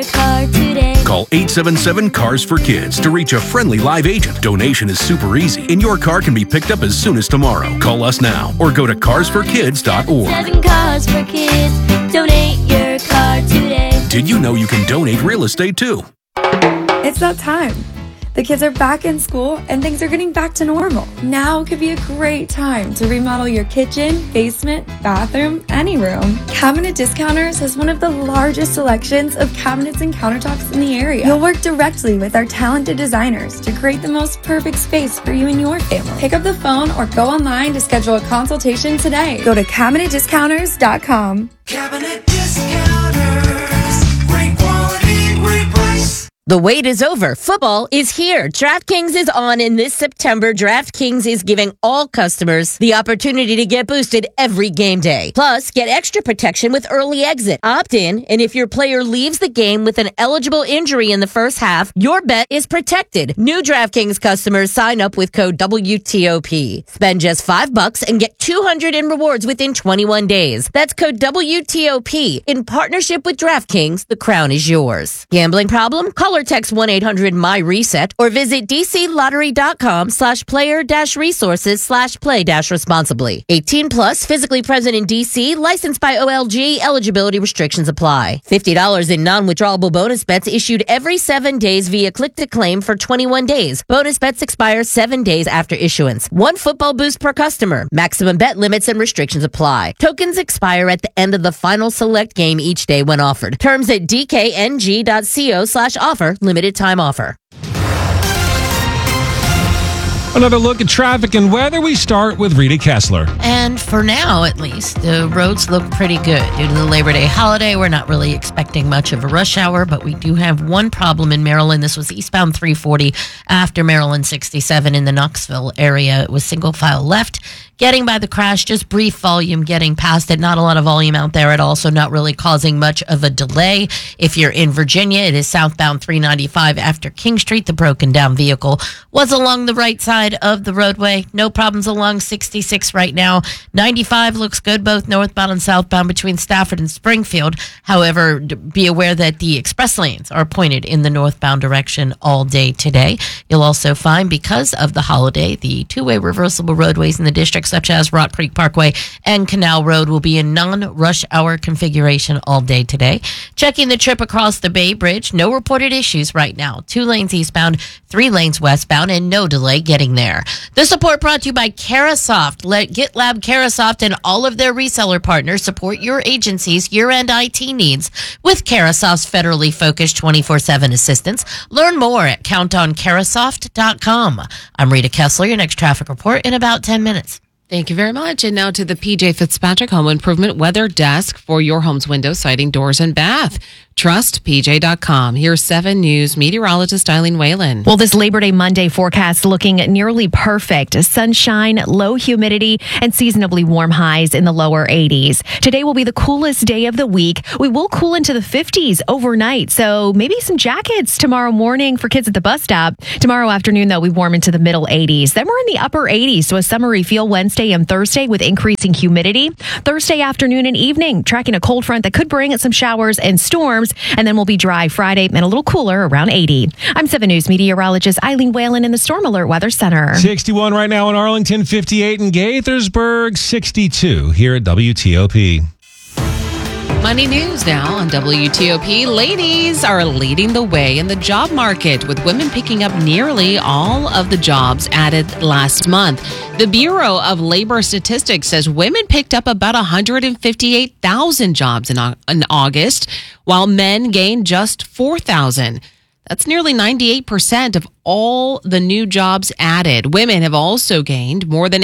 Car today. Call 877-CARS-FOR-KIDS to reach a friendly live agent. Donation is super easy, and your car can be picked up as soon as tomorrow. Call us now or go to carsforkids.org. 7 Cars for Kids. Donate your car today. Did you know you can donate real estate too? It's that time. The kids are back in school and things are getting back to normal. Now could be a great time to remodel your kitchen, basement, bathroom, any room. Cabinet Discounters has one of the largest selections of cabinets and countertops in the area. You'll work directly with our talented designers to create the most perfect space for you and your family. Pick up the phone or go online to schedule a consultation today. Go to CabinetDiscounters.com. Cabinet Discounters. Great quality, great price. The wait is over. Football is here. DraftKings is on, and this September, DraftKings is giving all customers the opportunity to get boosted every game day. Plus, get extra protection with early exit. Opt in, and if your player leaves the game with an eligible injury in the first half, your bet is protected. New DraftKings customers sign up with code WTOP. Spend just $5 and get $200 in rewards within 21 days. That's code WTOP. In partnership with DraftKings, the crown is yours. Gambling problem? Call or text 1-800-MY-RESET or visit dclottery.com/player-resources/play-responsibly. 18 plus, physically present in DC, licensed by OLG, eligibility restrictions apply. $50 in non-withdrawable bonus bets issued every 7 days via click to claim for 21 days. Bonus bets expire 7 days after issuance. One football boost per customer. Maximum bet limits and restrictions apply. Tokens expire at the end of the final select game each day when offered. Terms at dkng.co/offer. Limited time offer. Another look at traffic and weather. We start with Rita Kessler. And for now, at least, the roads look pretty good. Due to the Labor Day holiday, we're not really expecting much of a rush hour, but we do have one problem in Maryland. This was eastbound 340 after Maryland 67 in the Knoxville area. It was single file left. Getting by the crash, just brief volume getting past it. Not a lot of volume out there at all, so not really causing much of a delay. If you're in Virginia, it is southbound 395 after King Street. The broken down vehicle was along the right side of the roadway. No problems along 66 right now. 95 looks good, both northbound and southbound between Stafford and Springfield. However, be aware that the express lanes are pointed in the northbound direction all day today. You'll also find, because of the holiday, the two-way reversible roadways in the district, such as Rock Creek Parkway and Canal Road, will be in non-rush hour configuration all day today. Checking the trip across the Bay Bridge, no reported issues right now. 2 lanes eastbound, 3 lanes westbound, and no delay getting there. The support brought to you by Carasoft. Let GitLab, Carasoft, and all of their reseller partners support your agency's year-end IT needs with Carasoft's federally focused 24/7 assistance. Learn more at countoncarasoft.com. I'm Rita Kessler. Your next traffic report in about 10 minutes. Thank you very much. And now to the PJ Fitzpatrick Home Improvement Weather Desk for your home's window, siding, doors, and bath. Trust PJ.com. Here's 7 News meteorologist Eileen Whalen. Well, this Labor Day Monday forecast looking nearly perfect. Sunshine, low humidity, and seasonably warm highs in the lower 80s. Today will be the coolest day of the week. We will cool into the 50s overnight, so maybe some jackets tomorrow morning for kids at the bus stop. Tomorrow afternoon, though, we warm into the middle 80s. Then we're in the upper 80s, so a summery feel Wednesday and Thursday with increasing humidity. Thursday afternoon and evening, tracking a cold front that could bring some showers and storms. And then we'll be dry Friday and a little cooler around 80. I'm 7 News meteorologist Eileen Whalen in the Storm Alert Weather Center. 61 right now in Arlington, 58 in Gaithersburg, 62 here at WTOP. Money news now on WTOP. Ladies are leading the way in the job market, with women picking up nearly all of the jobs added last month. The Bureau of Labor Statistics says women picked up about 158,000 jobs in August, while men gained just 4,000. That's nearly 98% of all the new jobs added. Women have also gained more than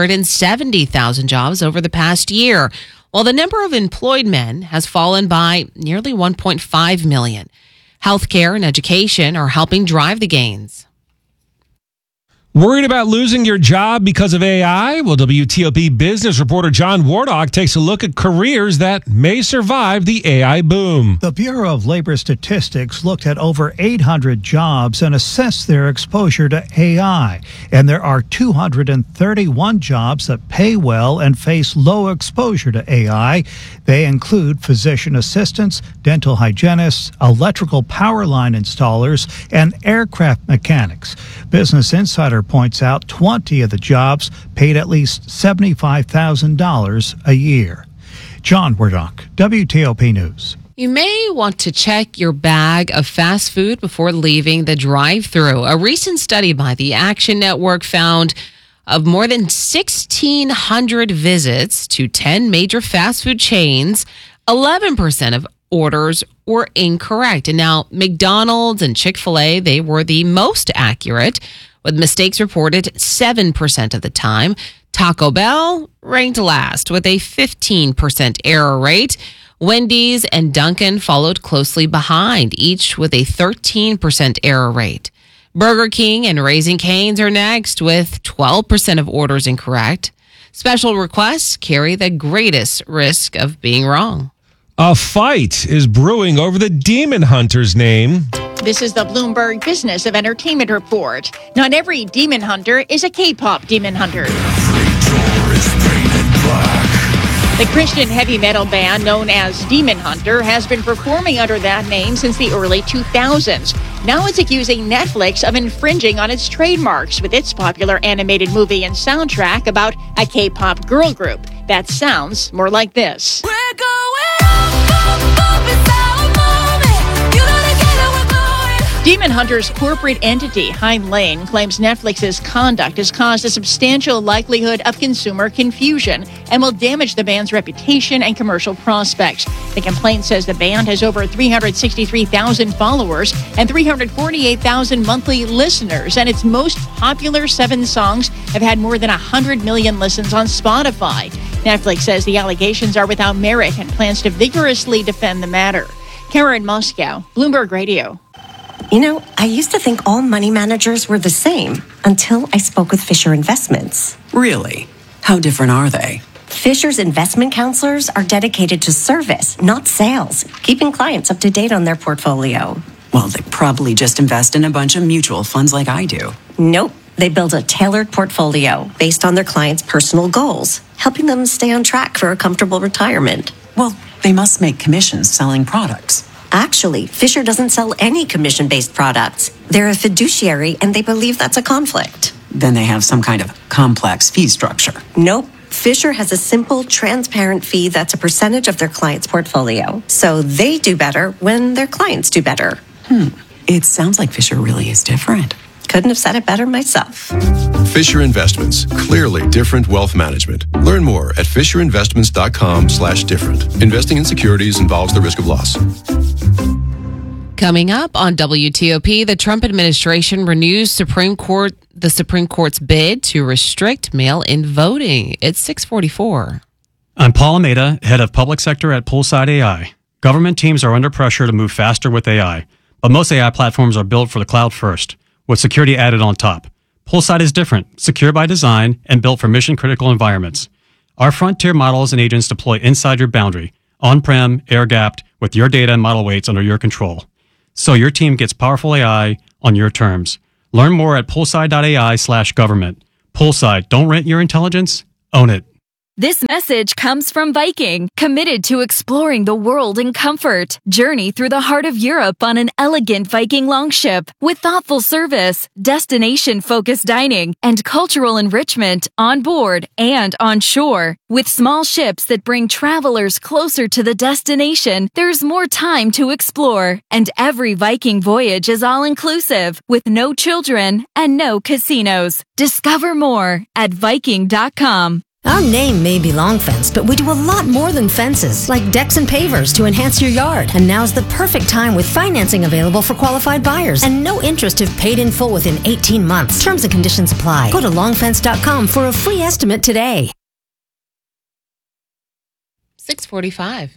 870,000 jobs over the past year, while the number of employed men has fallen by nearly 1.5 million. Healthcare and education are helping drive the gains. Worried about losing your job because of AI? Well, WTOP business reporter John Wardock takes a look at careers that may survive the AI boom. The Bureau of Labor Statistics looked at over 800 jobs and assessed their exposure to AI. And there are 231 jobs that pay well and face low exposure to AI. They include physician assistants, dental hygienists, electrical power line installers, and aircraft mechanics. Business Insider points out 20 of the jobs paid at least $75,000 a year. John Wardock, WTOP News. You may want to check your bag of fast food before leaving the drive-thru. A recent study by the Action Network found of more than 1,600 visits to 10 major fast food chains, 11% of orders were incorrect. And now McDonald's and Chick-fil-A, they were the most accurate, with mistakes reported 7% of the time. Taco Bell ranked last with a 15% error rate. Wendy's and Dunkin' followed closely behind, each with a 13% error rate. Burger King and Raising Cane's are next with 12% of orders incorrect. Special requests carry the greatest risk of being wrong. A fight is brewing over the Demon Hunter's name. This is the Bloomberg Business of Entertainment report. Not every demon hunter is a K-pop demon hunter. The Christian heavy metal band known as Demon Hunter has been performing under that name since the early 2000s. Now it's accusing Netflix of infringing on its trademarks with its popular animated movie and soundtrack about a K-pop girl group that sounds more like this. We're going up, it's our moment. You gotta get it, we're going. Demon Hunter's corporate entity, Hind Lane, claims Netflix's conduct has caused a substantial likelihood of consumer confusion and will damage the band's reputation and commercial prospects. The complaint says the band has over 363,000 followers and 348,000 monthly listeners, and its most popular 7 songs have had more than 100 million listens on Spotify. Netflix says the allegations are without merit and plans to vigorously defend the matter. Karen Moscow, Bloomberg Radio. You know, I used to think all money managers were the same until I spoke with Fisher Investments. Really? How different are they? Fisher's investment counselors are dedicated to service, not sales, keeping clients up to date on their portfolio. Well, they probably just invest in a bunch of mutual funds like I do. Nope. They build a tailored portfolio based on their clients' personal goals, helping them stay on track for a comfortable retirement. Well, they must make commissions selling products. Actually, Fisher doesn't sell any commission-based products. They're a fiduciary, and they believe that's a conflict. Then they have some kind of complex fee structure. Nope. Fisher has a simple, transparent fee that's a percentage of their client's portfolio. So they do better when their clients do better. It sounds like Fisher really is different. Couldn't have said it better myself. Fisher Investments. Clearly different wealth management. Learn more at fisherinvestments.com/different. Investing in securities involves the risk of loss. Coming up on WTOP, the Trump administration renews the Supreme Court's bid to restrict mail-in voting. It's 6:44. I'm Paul Almeida, head of public sector at Poolside AI. Government teams are under pressure to move faster with AI, but most AI platforms are built for the cloud first, with security added on top. Poolside is different, secure by design, and built for mission-critical environments. Our frontier models and agents deploy inside your boundary, on-prem, air-gapped, with your data and model weights under your control. So your team gets powerful AI on your terms. Learn more at poolside.ai/government. Poolside, don't rent your intelligence, own it. This message comes from Viking, committed to exploring the world in comfort. Journey through the heart of Europe on an elegant Viking longship with thoughtful service, destination-focused dining, and cultural enrichment on board and on shore. With small ships that bring travelers closer to the destination, there's more time to explore. And every Viking voyage is all-inclusive, with no children and no casinos. Discover more at Viking.com. Our name may be Long Fence, but we do a lot more than fences, like decks and pavers to enhance your yard. And now's the perfect time with financing available for qualified buyers and no interest if paid in full within 18 months. Terms and conditions apply. Go to longfence.com for a free estimate today. 6:45.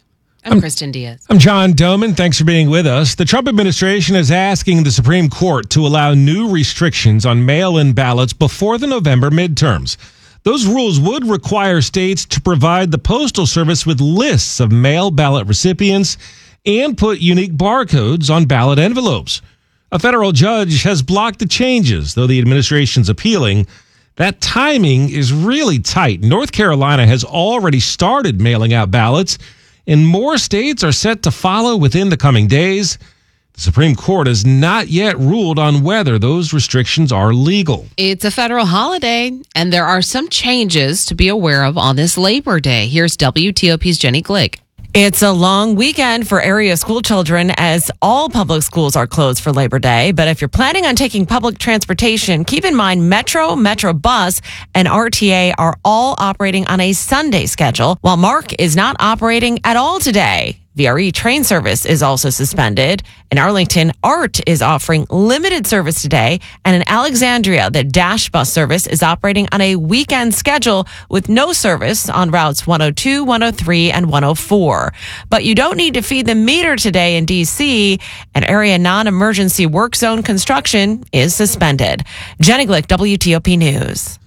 I'm Kristen Diaz. I'm John Doman. Thanks for being with us. The Trump administration is asking the Supreme Court to allow new restrictions on mail-in ballots before the November midterms. Those rules would require states to provide the Postal Service with lists of mail ballot recipients and put unique barcodes on ballot envelopes. A federal judge has blocked the changes, though the administration's appealing. That timing is really tight. North Carolina has already started mailing out ballots, and more states are set to follow within the coming days. The Supreme Court has not yet ruled on whether those restrictions are legal. It's a federal holiday, and there are some changes to be aware of on this Labor Day. Here's WTOP's Jenny Glick. It's a long weekend for area school children as all public schools are closed for Labor Day. But if you're planning on taking public transportation, keep in mind Metro, Metro Bus, and RTA are all operating on a Sunday schedule, while MARC is not operating at all today. VRE train service is also suspended. In Arlington, ART is offering limited service today. And in Alexandria, the Dash bus service is operating on a weekend schedule with no service on routes 102, 103, and 104. But you don't need to feed the meter today in D.C. An area non-emergency work zone construction is suspended. Jenny Glick, WTOP News.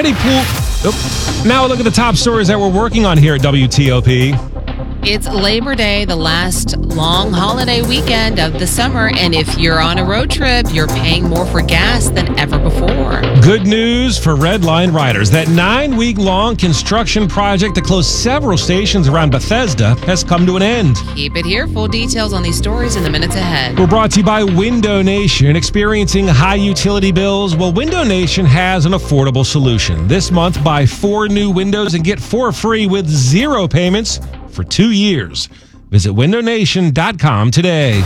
Now look at the top stories that we're working on here at WTOP. It's Labor Day, the last long holiday weekend of the summer, and if you're on a road trip, you're paying more for gas than ever before. Good news for Red Line riders. That 9-week-long construction project that closed several stations around Bethesda has come to an end. Keep it here. Full details on these stories in the minutes ahead. We're brought to you by Window Nation. Experiencing high utility bills? Well, Window Nation has an affordable solution. This month, buy 4 new windows and get 4 free with 0 payments for 2 years. Visit windownation.com today.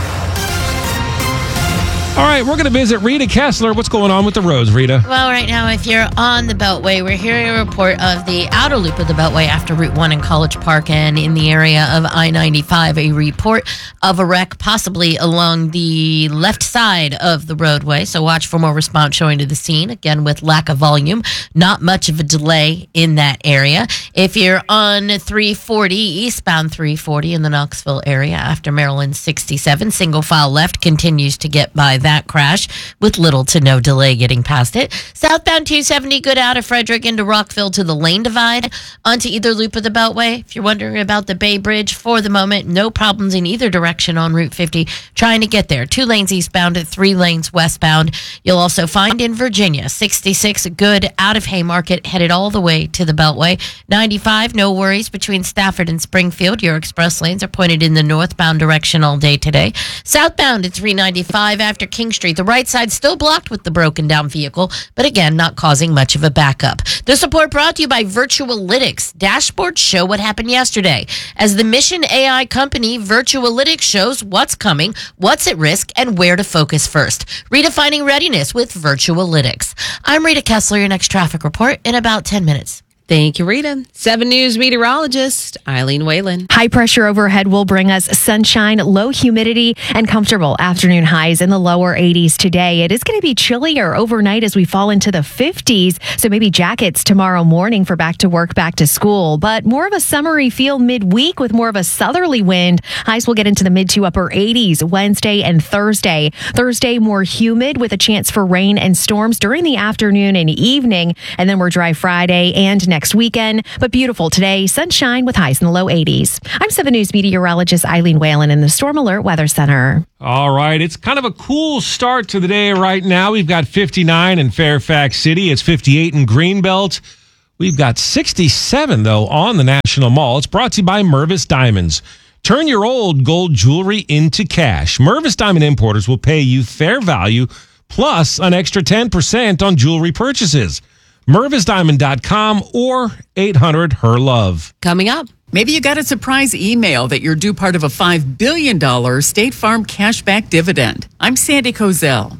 All right, we're going to visit Rita Kessler. What's going on with the roads, Rita? Well, right now, if you're on the Beltway, we're hearing a report of the outer loop of the Beltway after Route 1 in College Park and in the area of I-95, a report of a wreck possibly along the left side of the roadway. So watch for more response showing to the scene. Again, with lack of volume, not much of a delay in that area. If you're on 340, eastbound 340 in the Knoxville area after Maryland 67, single file left continues to get by that crash with little to no delay getting past it. Southbound 270, good out of Frederick into Rockville to the lane divide onto either loop of the Beltway. If you're wondering about the Bay Bridge, for the moment, no problems in either direction on Route 50. Trying to get there. 2 lanes eastbound at 3 lanes westbound. You'll also find in Virginia, 66, good out of Haymarket, headed all the way to the Beltway. 95, no worries between Stafford and Springfield. Your express lanes are pointed in the northbound direction all day today. Southbound at 395 after King Street. The right side still blocked with the broken down vehicle, but again, not causing much of a backup. This report brought to you by Virtualytics. Dashboards show what happened yesterday. As the Mission AI company, Virtualytics shows what's coming, what's at risk, and where to focus first. Redefining readiness with Virtualytics. I'm Rita Kessler, your next traffic report in about 10 minutes. Thank you, Rita. 7 News meteorologist Eileen Whalen. High pressure overhead will bring us sunshine, low humidity, and comfortable afternoon highs in the lower 80s today. It is going to be chillier overnight as we fall into the 50s, so maybe jackets tomorrow morning for back to work, back to school. But more of a summery feel midweek with more of a southerly wind. Highs will get into the mid to upper 80s Wednesday and Thursday. Thursday, more humid with a chance for rain and storms during the afternoon and evening. And then we're dry Friday and next weekend, but beautiful today. Sunshine with highs in the low 80s. I'm 7 News meteorologist Eileen Whalen in the Storm Alert Weather Center. All right, it's kind of a cool start to the day right now. We've got 59 in Fairfax City. It's 58 in Greenbelt. We've got 67, though, on the National Mall. It's brought to you by Mervis Diamonds. Turn your old gold jewelry into cash. Mervis Diamond Importers will pay you fair value plus an extra 10% on jewelry purchases. MervisDiamond.com or 800-HER-LOVE. Coming up. Maybe you got a surprise email that you're due part of a $5 billion State Farm cashback dividend. I'm Sandy Kozel.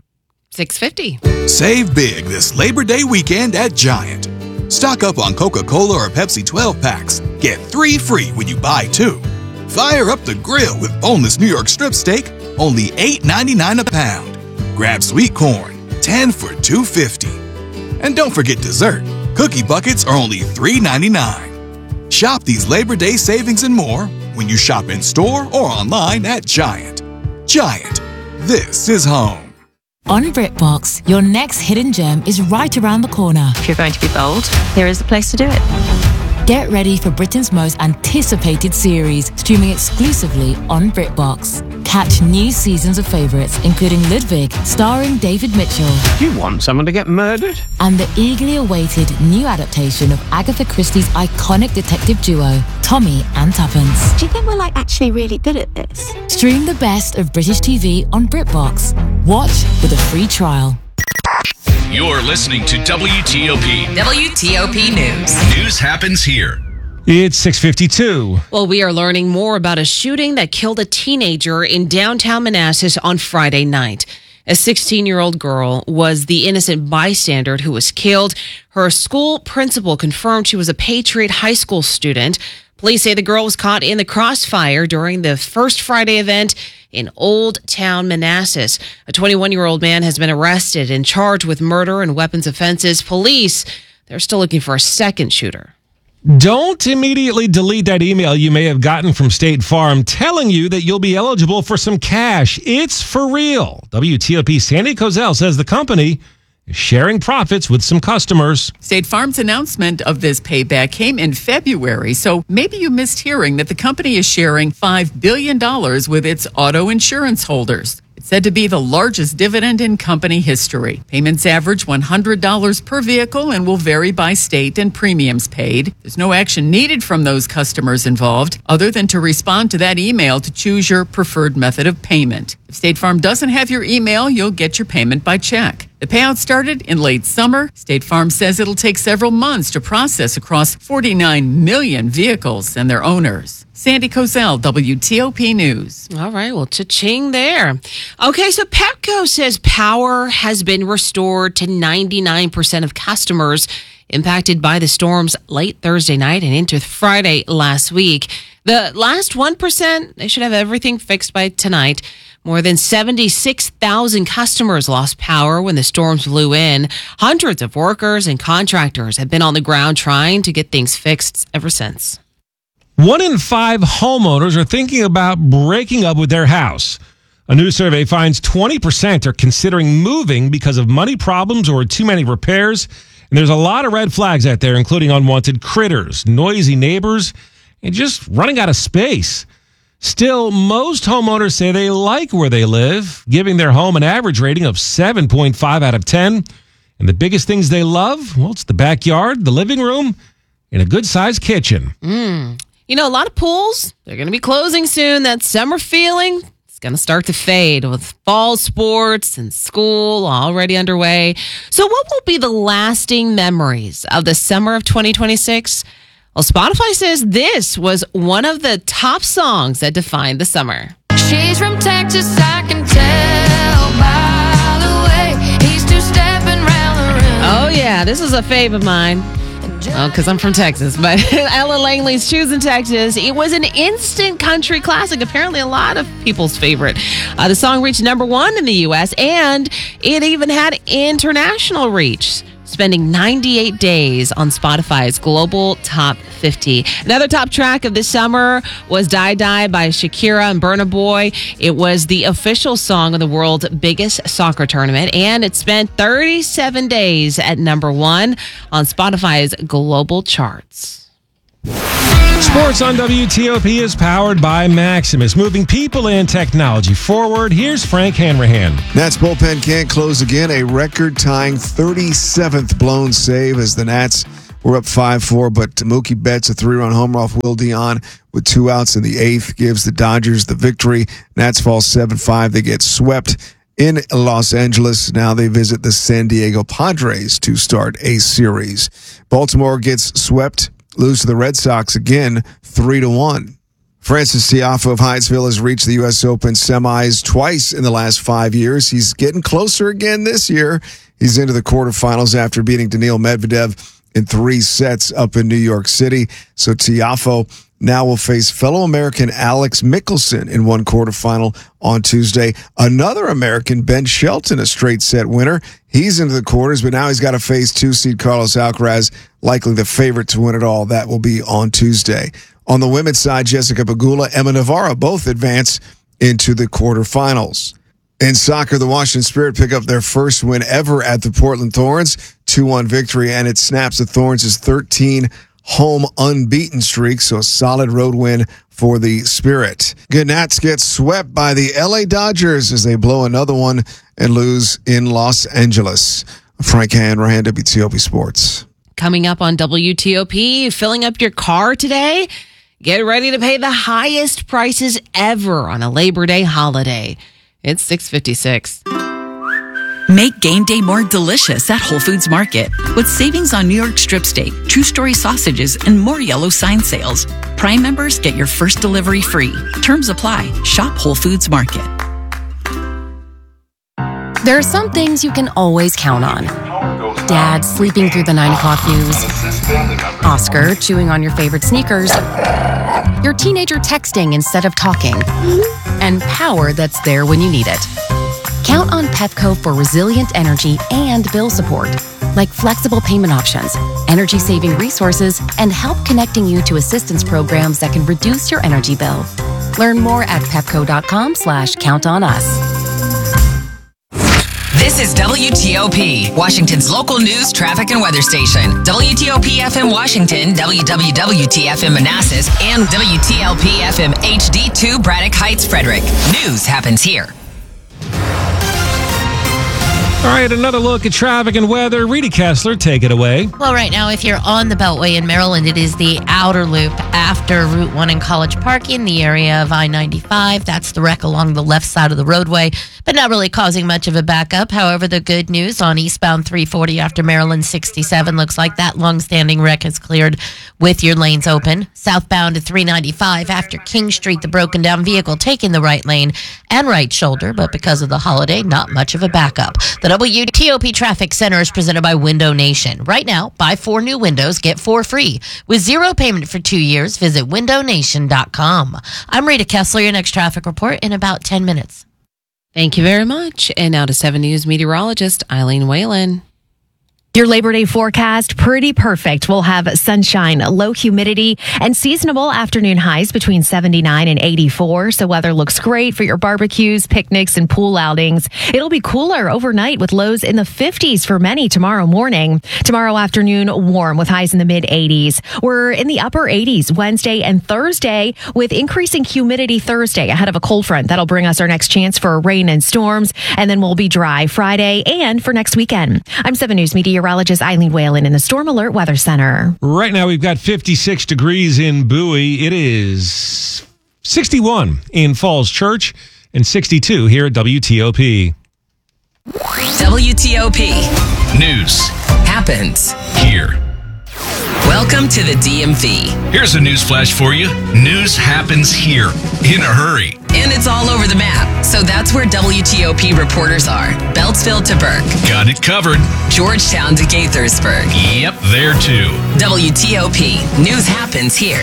650. Save big this Labor Day weekend at Giant. Stock up on Coca-Cola or Pepsi 12 packs. Get 3 free when you buy 2. Fire up the grill with boneless New York strip steak, only $8.99 a pound. Grab sweet corn, 10 for $2.50. And don't forget dessert. Cookie buckets are only $3.99. Shop these Labor Day savings and more when you shop in store or online at Giant. Giant, this is home. On BritBox, your next hidden gem is right around the corner. If you're going to be bold, here is the place to do it. Get ready for Britain's most anticipated series, streaming exclusively on BritBox. Catch new seasons of favourites, including Ludwig, starring David Mitchell. You want someone to get murdered? And the eagerly awaited new adaptation of Agatha Christie's iconic detective duo, Tommy and Tuppence. Do you think we're actually really good at this? Stream the best of British TV on BritBox. Watch with a free trial. You're listening to WTOP. WTOP News. News happens here. It's 6:52. Well, we are learning more about a shooting that killed a teenager in downtown Manassas on Friday night. A 16-year-old girl was the innocent bystander who was killed. Her school principal confirmed she was a Patriot High School student. Police say the girl was caught in the crossfire during the First Friday event in Old Town Manassas. A 21-year-old man has been arrested and charged with murder and weapons offenses. Police, they're still looking for a second shooter. Don't immediately delete that email you may have gotten from State Farm telling you that you'll be eligible for some cash. It's for real. WTOP Sandy Kozel says the company is sharing profits with some customers. State Farm's announcement of this payback came in February, so maybe you missed hearing that the company is sharing $5 billion with its auto insurance holders. It's said to be the largest dividend in company history. Payments average $100 per vehicle and will vary by state and premiums paid. There's no action needed from those customers involved other than to respond to that email to choose your preferred method of payment. If State Farm doesn't have your email, you'll get your payment by check. The payout started in late summer. State Farm says it'll take several months to process across 49 million vehicles and their owners. Sandy Kozel, WTOP News. All right, well, cha-ching there. Okay, so Petco says power has been restored to 99% of customers impacted by the storms late Thursday night and into Friday last week. The last 1%, they should have everything fixed by tonight. More than 76,000 customers lost power when the storms blew in. Hundreds of workers and contractors have been on the ground trying to get things fixed ever since. 1 in 5 homeowners are thinking about breaking up with their house. A new survey finds 20% are considering moving because of money problems or too many repairs. And there's a lot of red flags out there, including unwanted critters, noisy neighbors, and just running out of space. Still, most homeowners say they like where they live, giving their home an average rating of 7.5 out of 10. And the biggest things they love, well, it's the backyard, the living room, and a good-sized kitchen. You know, a lot of pools, they're going to be closing soon. That summer feeling is going to start to fade with fall sports and school already underway. So what will be the lasting memories of the summer of 2026? Well, Spotify says this was one of the top songs that defined the summer. She's from Texas, I can tell by the way he's two-stepping round the room. Oh, yeah, this is a fave of mine. Oh, because I'm from Texas, but Ella Langley's Choosing Texas. It was an instant country classic, apparently a lot of people's favorite. The song reached #1 in the U.S., and it even had international reach, spending 98 days on Spotify's global top 50. Another top track of this summer was Die Die by Shakira and Burna Boy. It was the official song of the world's biggest soccer tournament, and it spent 37 days at #1 on Spotify's global charts. Sports on WTOP is powered by Maximus, moving people and technology forward. Here's Frank Hanrahan. Nats bullpen can't close again. A record-tying 37th blown save as the Nats were up 5-4, but Mookie Betts, a 3-run homer off Will Dion with 2 outs in the 8th, gives the Dodgers the victory. Nats fall 7-5. They get swept in Los Angeles. Now they visit the San Diego Padres to start a series. Baltimore gets swept, lose to the Red Sox again, 3-1. Francis Tiafoe of Hyattsville has reached the U.S. Open semis twice in the last 5 years. He's getting closer again this year. He's into the quarterfinals after beating Daniil Medvedev in 3 sets up in New York City. So Tiafoe now will face fellow American Alex Mickelson in one quarterfinal on Tuesday. Another American, Ben Shelton, a straight set winner. He's into the quarters, but now he's got to face 2-seed Carlos Alcaraz, likely the favorite to win it all. That will be on Tuesday. On the women's side, Jessica Pegula, Emma Navarro both advance into the quarterfinals. In soccer, the Washington Spirit pick up their first win ever at the Portland Thorns, 2-1 victory, and it snaps the Thorns' 13 home unbeaten streak, so a solid road win for the Spirit. Good Nats get swept by the LA Dodgers as they blow another one and lose in Los Angeles. Frank Hanrahan, WTOP Sports. Coming up on WTOP, filling up your car today? Get ready to pay the highest prices ever on a Labor Day holiday. It's 6:56. Make game day more delicious at Whole Foods Market with savings on New York strip steak, True Story sausages, and more yellow sign sales. Prime members get your first delivery free. Terms apply. Shop Whole Foods Market. There are some things you can always count on. Dad sleeping through the 9 o'clock news. Oscar chewing on your favorite sneakers. Your teenager texting instead of talking. And power that's there when you need it. Count on Pepco for resilient energy and bill support, like flexible payment options, energy-saving resources, and help connecting you to assistance programs that can reduce your energy bill. Learn more at pepco.com/countonus. This is WTOP, Washington's local news, traffic, and weather station. WTOP FM Washington, WWWT FM Manassas, and WTLP FM HD2 Braddock Heights, Frederick. News happens here. All right, another look at traffic and weather. Rita Kessler, take it away. Well, right now, if you're on the Beltway in Maryland, it is the outer loop after Route 1 in College Park in the area of I-95. That's the wreck along the left side of the roadway, but not really causing much of a backup. However, the good news on eastbound 340 after Maryland 67 looks like that long-standing wreck has cleared with your lanes open. Southbound to 395 after King Street, the broken-down vehicle taking the right lane and right shoulder, but because of the holiday, not much of a backup. The WTOP Traffic Center is presented by Window Nation. Right now, buy 4 new windows, get 4 free. With 0 payment for 2 years, visit windownation.com. I'm Rita Kessler, your next traffic report in about 10 minutes. Thank you very much. And now to 7 News meteorologist Eileen Whalen. Your Labor Day forecast, pretty perfect. We'll have sunshine, low humidity, and seasonable afternoon highs between 79 and 84. So weather looks great for your barbecues, picnics, and pool outings. It'll be cooler overnight with lows in the 50s for many tomorrow morning. Tomorrow afternoon, warm with highs in the mid-80s. We're in the upper 80s Wednesday and Thursday with increasing humidity Thursday ahead of a cold front. That'll bring us our next chance for rain and storms. And then we'll be dry Friday and for next weekend. I'm 7 News meteorologist Eileen Whalen in the Storm Alert Weather Center. Right now, we've got 56 degrees in Bowie. It is 61 in Falls Church and 62 here at WTOP. WTOP. News happens here. Welcome to the DMV. Here's a news flash for you. News happens here in a hurry. And it's all over the map. So that's where WTOP reporters are. Beltsville to Burke. Got it covered. Georgetown to Gaithersburg. Yep, there too. WTOP. News happens here.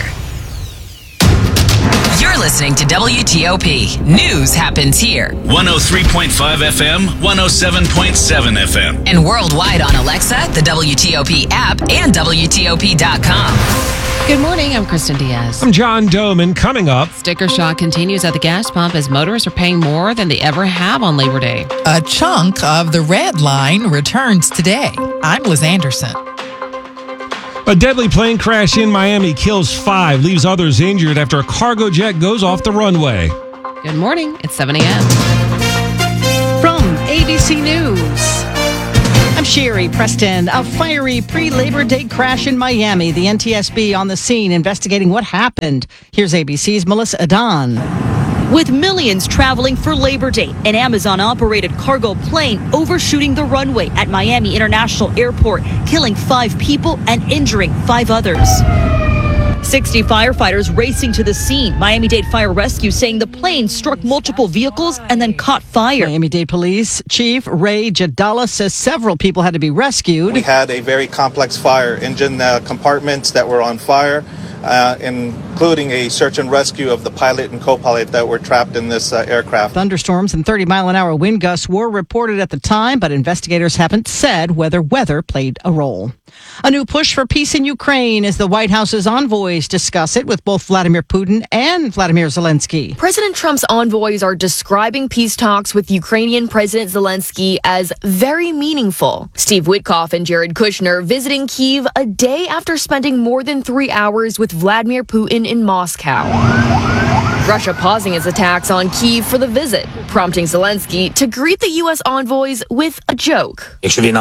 You're listening to WTOP. News happens here. 103.5 FM, 107.7 FM. And worldwide on Alexa, the WTOP app, and WTOP.com. Good morning. I'm Kristen Diaz. I'm John Doman. Coming up, sticker shock continues at the gas pump as motorists are paying more than they ever have on Labor Day. A chunk of the red line returns today. I'm Liz Anderson. A deadly plane crash in Miami kills 5, leaves others injured after a cargo jet goes off the runway. Good morning. It's 7 a.m. From ABC News, I'm Sherry Preston. A fiery pre-Labor Day crash in Miami. The NTSB on the scene investigating what happened. Here's ABC's Melissa Adan. With millions traveling for Labor Day, an Amazon-operated cargo plane overshooting the runway at Miami International Airport, killing 5 people and injuring 5 others. 60 firefighters racing to the scene. Miami-Dade Fire Rescue saying the plane struck multiple vehicles and then caught fire. Miami-Dade Police Chief Ray Jadala says several people had to be rescued. We had a very complex fire, engine compartments that were on fire. including a search and rescue of the pilot and co-pilot that were trapped in this aircraft. Thunderstorms and 30-mile-an-hour wind gusts were reported at the time, but investigators haven't said whether weather played a role. A new push for peace in Ukraine as the White House's envoys discuss it with both Vladimir Putin and Vladimir Zelensky. President Trump's envoys are describing peace talks with Ukrainian President Zelensky as very meaningful. Steve Witkoff and Jared Kushner visiting Kyiv a day after spending more than 3 hours with Vladimir Putin in Moscow. Russia pausing its attacks on Kyiv for the visit, prompting Zelensky to greet the U.S. envoys with a joke. Saying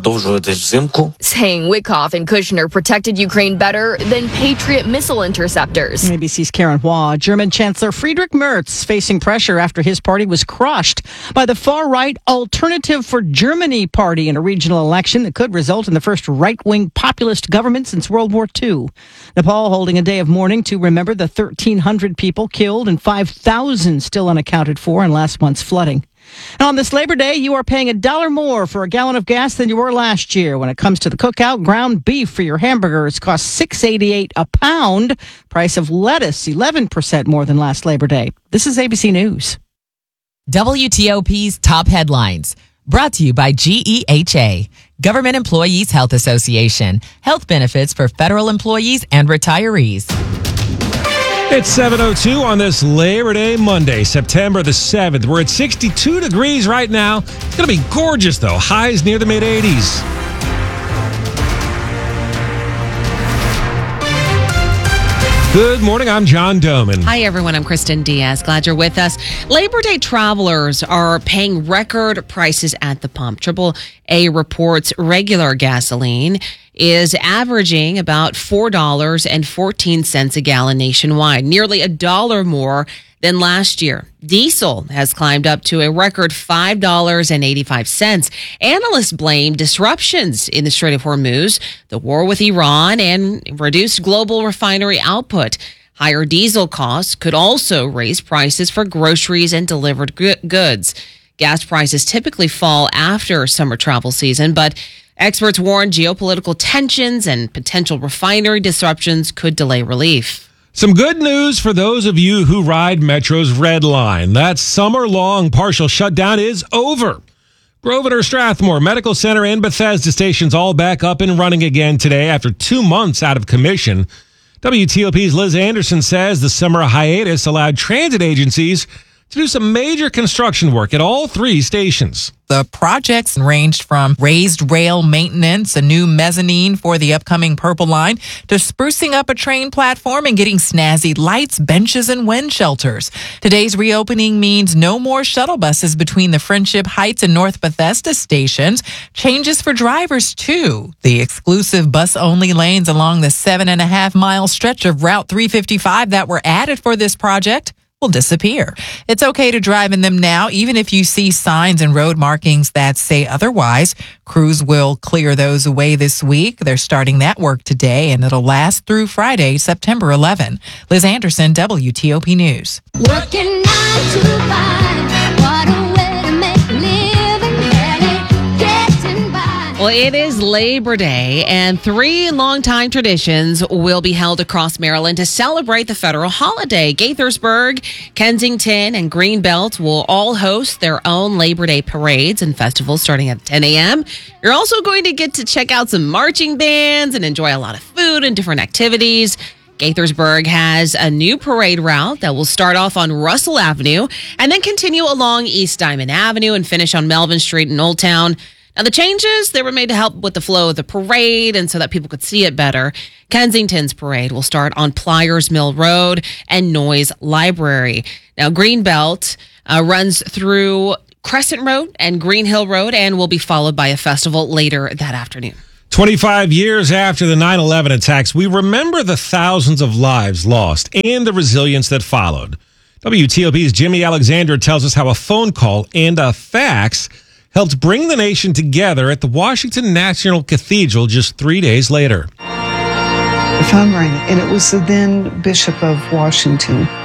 Witkoff and Kushner protected Ukraine better than Patriot missile interceptors. ABC's Karen Hua. German Chancellor Friedrich Merz facing pressure after his party was crushed by the far-right Alternative for Germany party in a regional election that could result in the first right-wing populist government since World War II. Nepal holding a day of mourning to remember the 1,300 people killed and 5,000 still unaccounted for in last month's flooding. And on this Labor Day, you are paying $1 more for a gallon of gas than you were last year. When it comes to the cookout, ground beef for your hamburgers costs $6.88 a pound. Price of lettuce, 11% more than last Labor Day. This is ABC News. WTOP's top headlines. Brought to you by GEHA, Government Employees Health Association. Health benefits for federal employees and retirees. It's 7:02 on this Labor Day Monday, September the 7th. We're at 62 degrees right now. It's going to be gorgeous, though. Highs near the mid-80s. Good morning, I'm John Doman. Hi, everyone. I'm Kristen Diaz. Glad you're with us. Labor Day travelers are paying record prices at the pump. AAA reports regular gasoline is averaging about $4.14 a gallon nationwide, nearly $1 more than last year. Diesel has climbed up to a record $5.85. Analysts blame disruptions in the Strait of Hormuz, the war with Iran, and reduced global refinery output. Higher diesel costs could also raise prices for groceries and delivered goods. Gas prices typically fall after summer travel season, but experts warn geopolitical tensions and potential refinery disruptions could delay relief. Some good news for those of you who ride Metro's Red Line. That summer-long partial shutdown is over. Grosvenor, Strathmore, Medical Center, and Bethesda stations all back up and running again today after 2 months out of commission. WTOP's Liz Anderson says the summer hiatus allowed transit agencies to do some major construction work at all 3 stations. The projects ranged from raised rail maintenance, a new mezzanine for the upcoming Purple Line, to sprucing up a train platform and getting snazzy lights, benches, and wind shelters. Today's reopening means no more shuttle buses between the Friendship Heights and North Bethesda stations. Changes for drivers, too. The exclusive bus-only lanes along the 7.5-mile stretch of Route 355 that were added for this project will disappear. It's okay to drive in them now, even if you see signs and road markings that say otherwise. Crews will clear those away this week. They're starting that work today, and it'll last through Friday, September 11. Liz Anderson, WTOP News. Working 9 to 5, what a way to make a living, barely getting by. Well, it is Labor Day, and 3 longtime traditions will be held across Maryland to celebrate the federal holiday. Gaithersburg, Kensington, and Greenbelt will all host their own Labor Day parades and festivals starting at 10 a.m. You're also going to get to check out some marching bands and enjoy a lot of food and different activities. Gaithersburg has a new parade route that will start off on Russell Avenue and then continue along East Diamond Avenue and finish on Melvin Street in Old Town. Now, the changes, they were made to help with the flow of the parade and so that people could see it better. Kensington's parade will start on Pliers Mill Road and Noyes Library. Now, Greenbelt runs through Crescent Road and Green Hill Road and will be followed by a festival later that afternoon. 25 years after the 9/11 attacks, we remember the thousands of lives lost and the resilience that followed. WTOP's Jimmy Alexander tells us how a phone call and a fax helped bring the nation together at the Washington National Cathedral just 3 days later. The phone rang, and it was the then Bishop of Washington.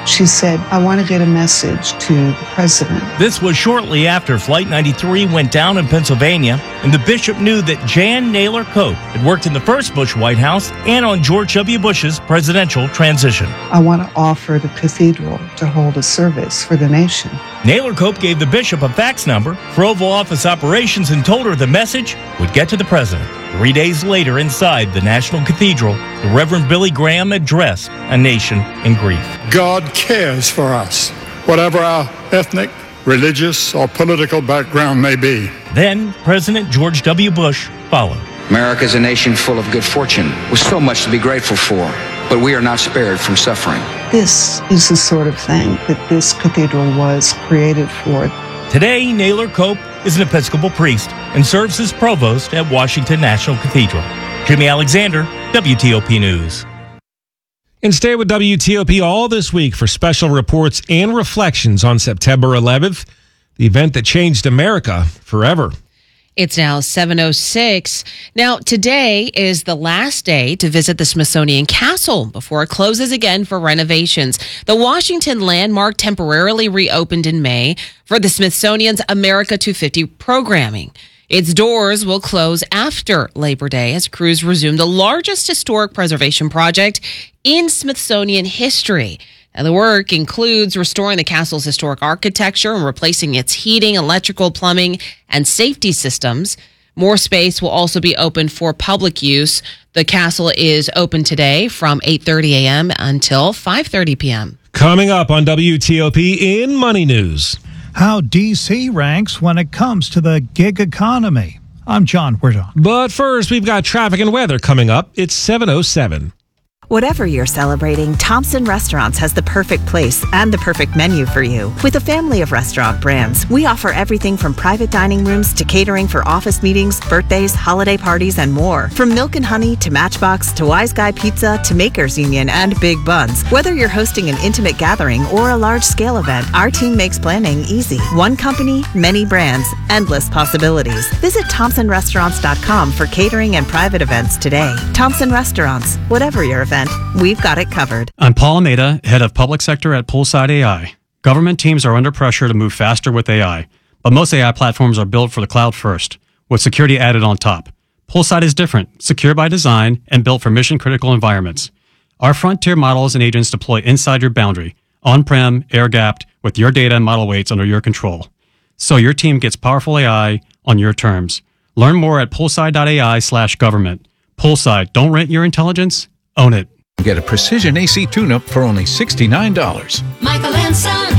She said, I want to get a message to the president. This was shortly after Flight 93 went down in Pennsylvania, and the bishop knew that Jan Naylor Cope had worked in the first Bush White House and on George W. Bush's presidential transition. I want to offer the cathedral to hold a service for the nation. Naylor Cope gave the bishop a fax number for Oval Office operations and told her the message would get to the president. 3 days later, inside the National Cathedral, the Reverend Billy Graham addressed a nation in grief. God cares for us, whatever our ethnic, religious, or political background may be. Then President George W. Bush followed. America is a nation full of good fortune, with so much to be grateful for, but we are not spared from suffering. This is the sort of thing that this cathedral was created for. Today, Naylor Cope is an Episcopal priest and serves as provost at Washington National Cathedral. Jimmy Alexander, WTOP News. And stay with WTOP all this week for special reports and reflections on September 11th, the event that changed America forever. It's now 7:06. Now, today is the last day to visit the Smithsonian Castle before it closes again for renovations. The Washington landmark temporarily reopened in May for the Smithsonian's America 250 programming. Its doors will close after Labor Day as crews resume the largest historic preservation project in Smithsonian history. Now, the work includes restoring the castle's historic architecture and replacing its heating, electrical, plumbing, and safety systems. More space will also be opened for public use. The castle is open today from 8:30 a.m. until 5:30 p.m. Coming up on WTOP in Money News. How D.C. ranks when it comes to the gig economy. I'm John Werdon. But first, we've got traffic and weather coming up. It's 7:07. Whatever you're celebrating, Thompson Restaurants has the perfect place and the perfect menu for you. With a family of restaurant brands, we offer everything from private dining rooms to catering for office meetings, birthdays, holiday parties, and more. From Milk and Honey to Matchbox to Wise Guy Pizza to Makers Union and Big Buns. Whether you're hosting an intimate gathering or a large-scale event, our team makes planning easy. One company, many brands, endless possibilities. Visit ThompsonRestaurants.com for catering and private events today. Thompson Restaurants, whatever your event, we've got it covered. I'm Paul Almeida, head of public sector at Poolside AI. Government teams are under pressure to move faster with AI, but most AI platforms are built for the cloud first, with security added on top. Poolside is different, secure by design, and built for mission-critical environments. Our frontier models and agents deploy inside your boundary, on-prem, air-gapped, with your data and model weights under your control. So your team gets powerful AI on your terms. Learn more at poolside.ai/government. Poolside, don't rent your intelligence, own it. Get a precision AC tune-up for only $69. Michael and Son.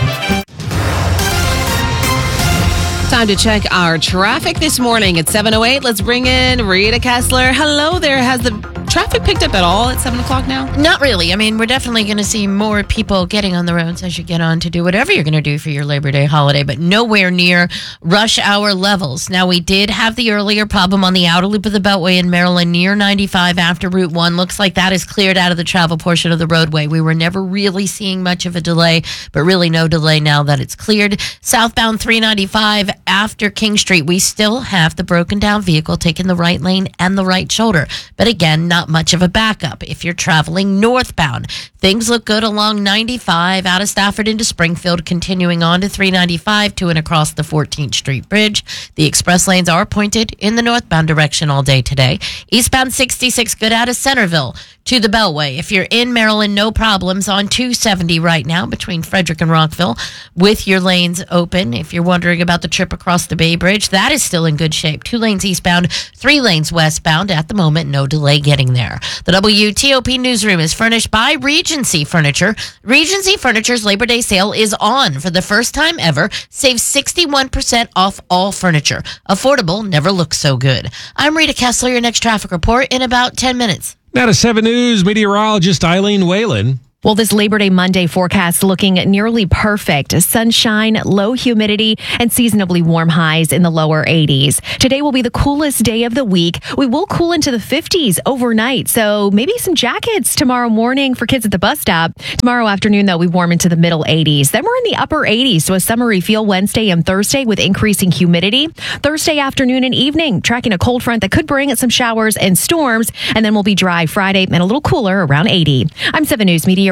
Time to check our traffic this morning at 7:08. Let's bring in Rita Kessler. Hello there. Has the traffic picked up at all at 7 o'clock now? Not really. I mean, we're definitely going to see more people getting on the roads as you get on to do whatever you're going to do for your Labor Day holiday, but nowhere near rush hour levels. Now, we did have the earlier problem on the outer loop of the Beltway in Maryland near 95 after Route 1. Looks like that is cleared out of the travel portion of the roadway. We were never really seeing much of a delay, but really no delay now that it's cleared. Southbound 395 after King Street, we still have the broken down vehicle taking the right lane and the right shoulder. But again, not much of a backup. If you're traveling northbound, things look good along 95 out of Stafford into Springfield, continuing on to 395 to and across the 14th Street Bridge. The express lanes are pointed in the northbound direction all day today. Eastbound 66 good out of Centerville to the Beltway. If you're in Maryland, no problems on 270 right now between Frederick and Rockville with your lanes open. If you're wondering about the trip across the Bay Bridge, that is still in good shape. 2 lanes eastbound, 3 lanes westbound. At the moment, no delay getting there. The WTOP newsroom is furnished by Regency Furniture. Regency Furniture's Labor Day sale is on. For the first time ever, save 61% off all furniture. Affordable never looks so good. I'm Rita Kessler, your next traffic report in about 10 minutes. Now to 7 News meteorologist Eileen Whalen. Well, this Labor Day Monday forecast looking nearly perfect. Sunshine, low humidity, and seasonably warm highs in the lower 80s. Today will be the coolest day of the week. We will cool into the 50s overnight, so maybe some jackets tomorrow morning for kids at the bus stop. Tomorrow afternoon, though, we warm into the middle 80s. Then we're in the upper 80s, so a summery feel Wednesday and Thursday with increasing humidity. Thursday afternoon and evening, tracking a cold front that could bring some showers and storms, and then we'll be dry Friday and a little cooler around 80. I'm 7 News meteorologist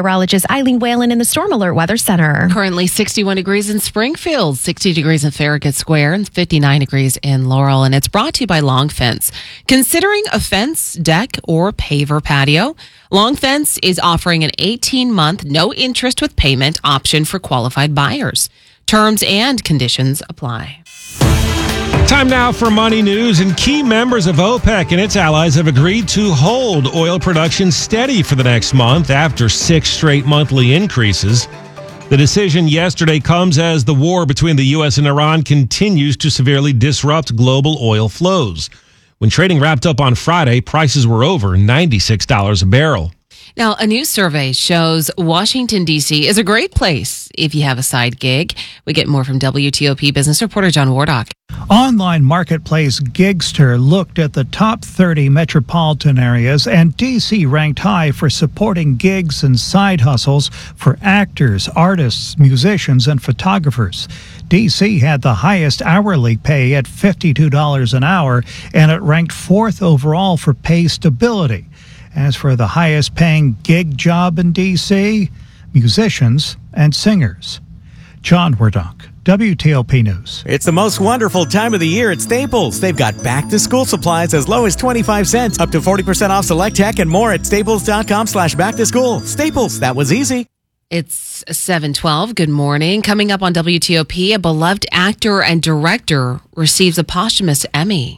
meteorologist Eileen Whalen in the Storm Alert Weather Center. Currently 61 degrees in Springfield, 60 degrees in Farragut Square, and 59 degrees in Laurel. And it's brought to you by Long Fence. Considering a fence, deck, or paver patio, Long Fence is offering an 18-month no-interest with payment option for qualified buyers. Terms and conditions apply. Time now for money news, and key members of OPEC and its allies have agreed to hold oil production steady for the next month after 6 straight monthly increases. The decision yesterday comes as the war between the U.S. and Iran continues to severely disrupt global oil flows. When trading wrapped up on Friday, prices were over $96 a barrel. Now, a new survey shows Washington, D.C. is a great place if you have a side gig. We get more from WTOP business reporter John Wardock. Online marketplace Gigster looked at the top 30 metropolitan areas, and D.C. ranked high for supporting gigs and side hustles for actors, artists, musicians, and photographers. D.C. had the highest hourly pay at $52 an hour, and it ranked 4th overall for pay stability. As for the highest paying gig job in D.C., musicians and singers. John Wardock, WTOP News. It's the most wonderful time of the year at Staples. They've got back-to-school supplies as low as 25 cents, up to 40% off select tech and more at staples.com/back-to-school. Staples, that was easy. It's 7:12. Good morning. Coming up on WTOP, a beloved actor and director receives a posthumous Emmy.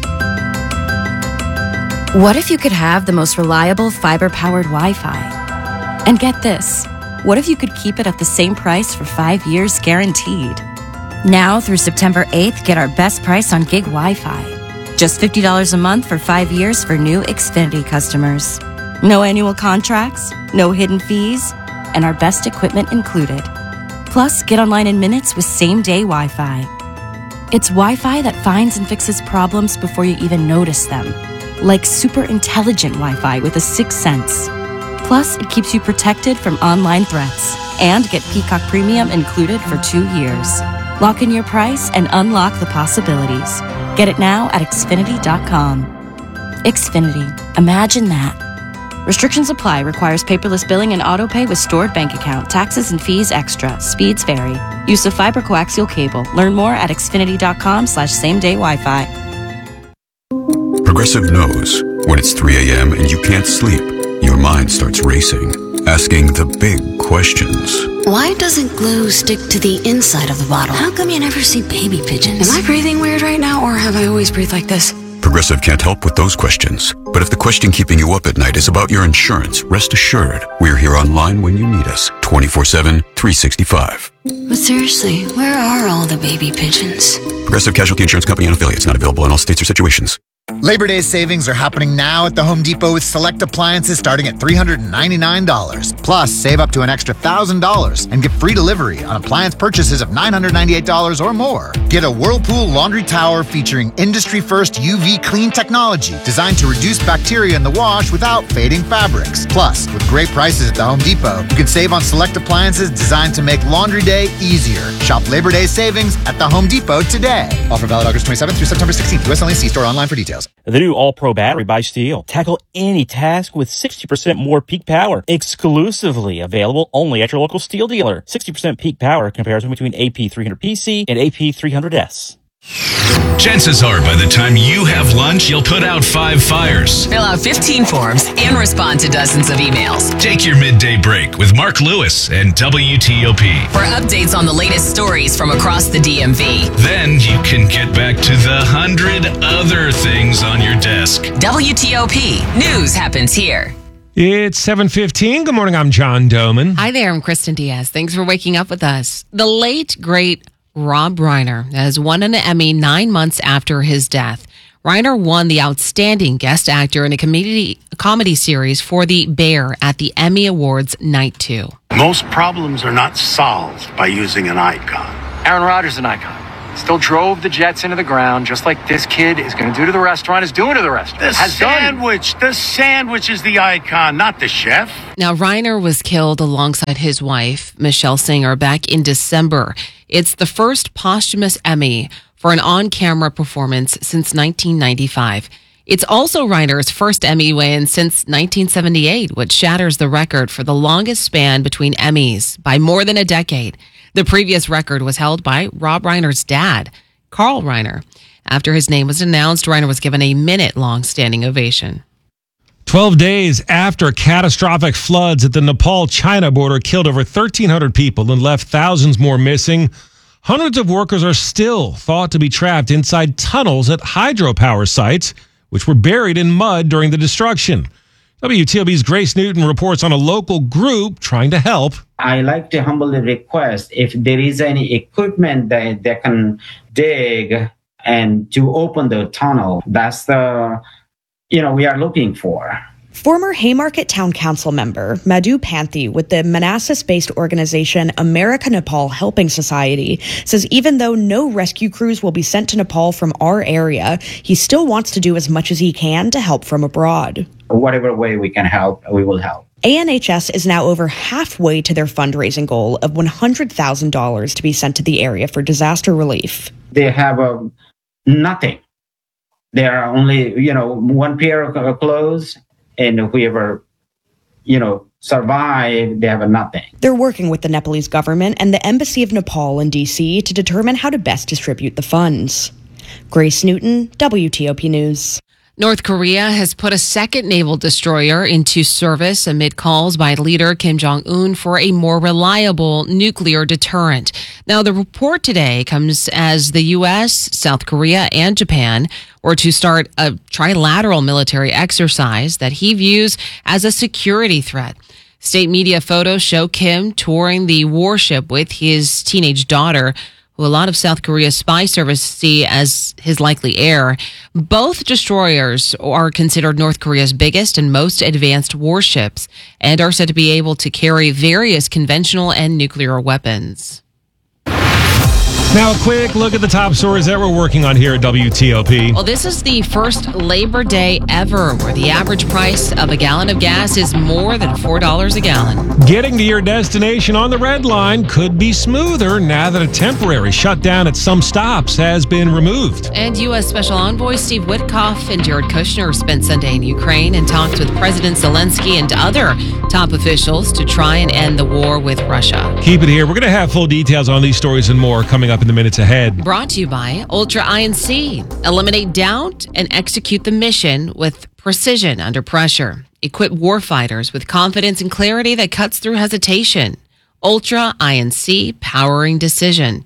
What if you could have the most reliable fiber-powered Wi-Fi? And get this, what if you could keep it at the same price for 5 years guaranteed? Now through September 8th, get our best price on gig Wi-Fi. Just $50 a month for 5 years for new Xfinity customers. No annual contracts, no hidden fees, and our best equipment included. Plus, get online in minutes with same-day Wi-Fi. It's Wi-Fi that finds and fixes problems before you even notice them. Like super intelligent Wi-Fi with a 6th sense. Plus, it keeps you protected from online threats. And get Peacock Premium included for 2 years. Lock in your price and unlock the possibilities. Get it now at Xfinity.com. Xfinity. Imagine that. Restrictions apply. Requires paperless billing and autopay with stored bank account. Taxes and fees extra. Speeds vary. Use of fiber coaxial cable. Learn more at Xfinity.com/same-day Wi-Fi. Progressive knows when it's 3 a.m. and you can't sleep, your mind starts racing, asking the big questions. Why doesn't glue stick to the inside of the bottle? How come you never see baby pigeons? Am I breathing weird right now, or have I always breathed like this? Progressive can't help with those questions. But if the question keeping you up at night is about your insurance, rest assured, we're here online when you need us, 24/7, 365. But seriously, where are all the baby pigeons? Progressive Casualty Insurance Company and affiliates, not available in all states or situations. Labor Day savings are happening now at the Home Depot with select appliances starting at $399. Plus, save up to an extra $1,000 and get free delivery on appliance purchases of $998 or more. Get a Whirlpool laundry tower featuring industry-first UV clean technology designed to reduce bacteria in the wash without fading fabrics. Plus, with great prices at the Home Depot, you can save on select appliances designed to make laundry day easier. Shop Labor Day savings at the Home Depot today. Offer valid August 27th through September 16th. U.S. only. See store online for details. The new All-Pro battery by Steel. Tackle any task with 60% more peak power. Exclusively available only at your local Steel dealer. 60% peak power comparison between AP300PC and AP300S. Chances are by the time you have lunch, you'll put out 5 fires. Fill out 15 forms and respond to dozens of emails. Take your midday break with Mark Lewis and WTOP. For updates on the latest stories from across the DMV. Then you can get back to the 100 other things on your desk. WTOP. News happens here. It's 7:15. Good morning. I'm John Doman. Hi there. I'm Kristen Diaz. Thanks for waking up with us. The late, great Rob Reiner has won an Emmy 9 months after his death. Reiner won the Outstanding Guest Actor in a comedy series for The Bear at the Emmy Awards Night 2. Most problems are not solved by using an icon. Aaron Rodgers, an icon. Still drove the Jets into the ground, just like this kid is going to do to the restaurant, is doing to the restaurant. The sandwich is the icon, not the chef. Now, Reiner was killed alongside his wife, Michelle Singer, back in December. It's the first posthumous Emmy for an on-camera performance since 1995. It's also Reiner's first Emmy win since 1978, which shatters the record for the longest span between Emmys by more than a decade. The previous record was held by Rob Reiner's dad, Carl Reiner. After his name was announced, Reiner was given a minute-long standing ovation. 12 days after catastrophic floods at the Nepal-China border killed over 1,300 people and left thousands more missing, hundreds of workers are still thought to be trapped inside tunnels at hydropower sites, which were buried in mud during the destruction. WTOP's Grace Newton reports on a local group trying to help. I like to humbly request if there is any equipment that they can dig and to open the tunnel. That's the, we are looking for. Former Haymarket Town Council member Madhu Panthi with the Manassas-based organization America Nepal Helping Society says even though no rescue crews will be sent to Nepal from our area, he still wants to do as much as he can to help from abroad. Whatever way we can help, we will help. ANHS is now over halfway to their fundraising goal of $100,000 to be sent to the area for disaster relief. They have nothing. There are only, one pair of clothes. And whoever, survive, they have nothing. They're working with the Nepalese government and the Embassy of Nepal in D.C. to determine how to best distribute the funds. Grace Newton, WTOP News. North Korea has put a second naval destroyer into service amid calls by leader Kim Jong-un for a more reliable nuclear deterrent. Now, the report today comes as the U.S., South Korea, and Japan were to start a trilateral military exercise that he views as a security threat. State media photos show Kim touring the warship with his teenage daughter, who a lot of South Korea's spy service see as his likely heir. Both destroyers are considered North Korea's biggest and most advanced warships and are said to be able to carry various conventional and nuclear weapons. Now, a quick look at the top stories that we're working on here at WTOP. Well, this is the first Labor Day ever where the average price of a gallon of gas is more than $4 a gallon. Getting to your destination on the Red Line could be smoother now that a temporary shutdown at some stops has been removed. And U.S. Special Envoy Steve Witkoff and Jared Kushner spent Sunday in Ukraine and talked with President Zelensky and other top officials to try and end the war with Russia. Keep it here. We're going to have full details on these stories and more coming up in the minutes ahead. Brought to you by Ultra INC. Eliminate doubt and execute the mission with precision under pressure. Equip warfighters with confidence and clarity that cuts through hesitation. Ultra INC, powering decision.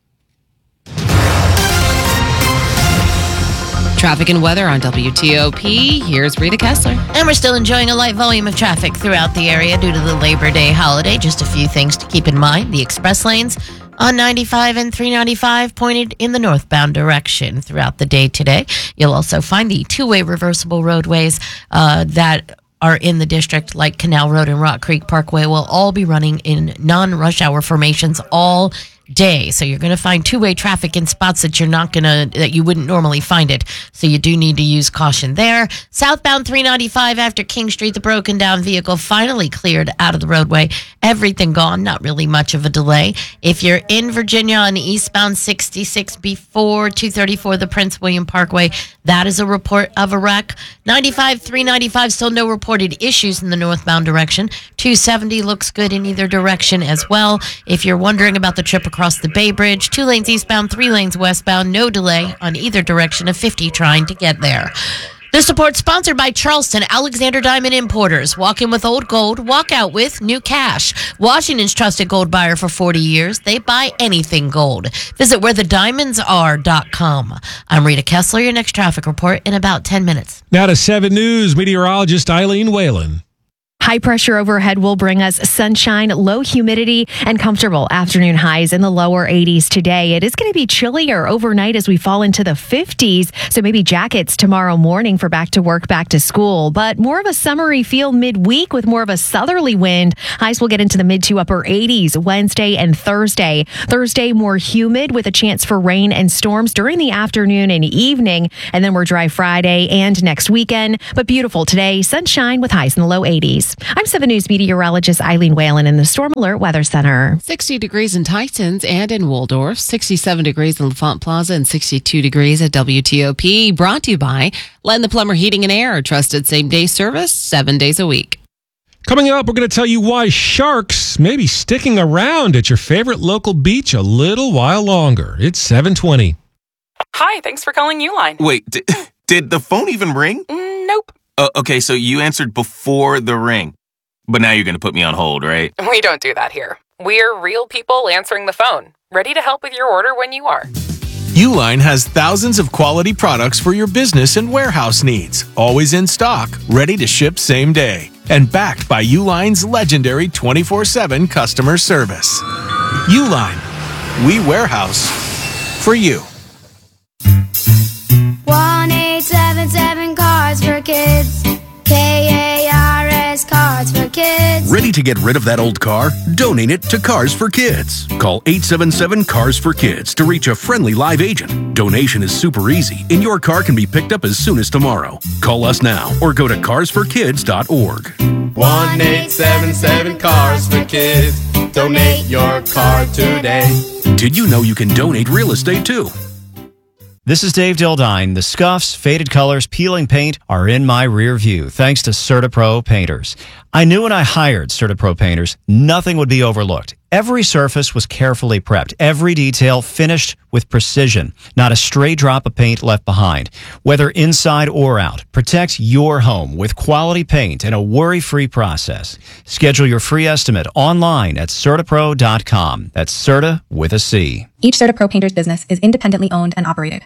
Traffic and weather on WTOP. Here's Rita Kessler. And we're still enjoying a light volume of traffic throughout the area due to the Labor Day holiday. Just a few things to keep in mind. The express lanes on 95 and 395 pointed in the northbound direction throughout the day today. You'll also find the two-way reversible roadways that are in the district, like Canal Road and Rock Creek Parkway, will all be running in non-rush hour formations all day. So you're going to find two-way traffic in spots that that you wouldn't normally find it. So you do need to use caution there. Southbound 395 after King Street, the broken down vehicle finally cleared out of the roadway. Everything gone, not really much of a delay. If you're in Virginia on eastbound 66 before 234, the Prince William Parkway, that is a report of a wreck. 95, 395, still no reported issues in the northbound direction. 270 looks good in either direction as well. If you're wondering about the trip across the Bay Bridge, 2 lanes eastbound, 3 lanes westbound, no delay on either direction of 50 trying to get there. This report sponsored by Charleston Alexander Diamond Importers. Walk in with old gold, walk out with new cash. Washington's trusted gold buyer for 40 years. They buy anything gold. Visit wherethediamondsare.com. I'm Rita Kessler, your next traffic report in about 10 minutes. Now to 7 News meteorologist Eileen Whalen. High pressure overhead will bring us sunshine, low humidity, and comfortable afternoon highs in the lower 80s today. It is going to be chillier overnight as we fall into the 50s, so maybe jackets tomorrow morning for back to work, back to school. But more of a summery feel midweek with more of a southerly wind. Highs will get into the mid to upper 80s Wednesday and Thursday. Thursday, more humid with a chance for rain and storms during the afternoon and evening. And then we're dry Friday and next weekend, but beautiful today. Sunshine with highs in the low 80s. I'm 7 News meteorologist Eileen Whalen in the Storm Alert Weather Center. 60 degrees in Tysons and in Waldorf, 67 degrees in L'Enfant Plaza, and 62 degrees at WTOP. Brought to you by Len the Plumber Heating and Air. Trusted same-day service, 7 days a week. Coming up, we're going to tell you why sharks may be sticking around at your favorite local beach a little while longer. It's 7:20. Hi, thanks for calling Uline. Wait, did the phone even ring? Nope. Okay, so you answered before the ring. But now you're going to put me on hold, right? We don't do that here. We're real people answering the phone, ready to help with your order when you are. Uline has thousands of quality products for your business and warehouse needs, always in stock, ready to ship same day, and backed by Uline's legendary 24/7 customer service. Uline, we warehouse for you. 1-877 Cars for Kids. KARS Cars for Kids. Ready to get rid of that old car? Donate it to Cars for Kids. Call 877 Cars for Kids to reach a friendly live agent. Donation is super easy, and your car can be picked up as soon as tomorrow. Call us now or go to carsforkids.org. 1-877 Cars for Kids. Donate your car today. Did you know you can donate real estate too? This is Dave Dildine. The scuffs, faded colors, peeling paint are in my rear view thanks to CertaPro painters. I knew when I hired CertaPro painters, nothing would be overlooked. Every surface was carefully prepped, every detail finished with precision, not a stray drop of paint left behind. Whether inside or out, protect your home with quality paint and a worry-free process. Schedule your free estimate online at CertaPro.com. That's Certa with a C. Each CertaPro painter's business is independently owned and operated.